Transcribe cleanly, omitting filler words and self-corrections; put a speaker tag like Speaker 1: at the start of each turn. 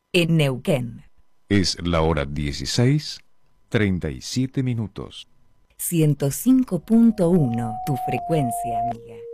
Speaker 1: en Neuquén.
Speaker 2: Es la hora 16:37 minutos.
Speaker 1: 105.1, tu frecuencia, amiga.